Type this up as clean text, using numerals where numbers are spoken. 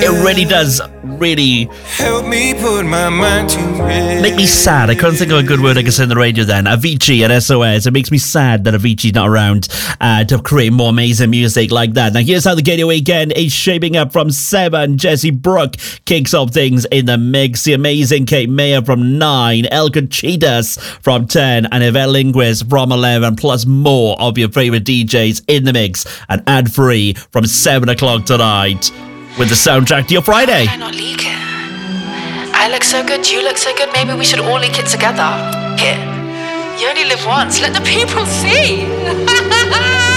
It really does help me put my mind to rest. make me sad. I couldn't think of a good word I could say on the radio then. Avicii and SOS. It makes me sad that Avicii's not around to create more amazing music like that. Now here's how the Gay Weekend is shaping up from 7. Jesse Brooke kicks off things in the mix. The amazing Kate Mayer from 9. El Conchitas from 10. And Yvette Linguist from 11. Plus more of your favorite DJs in the mix. And ad-free from 7 o'clock tonight. With the soundtrack to your Friday. Why not leak it? I look so good, you look so good, maybe we should all leak it together. It. You only live once, let the people see.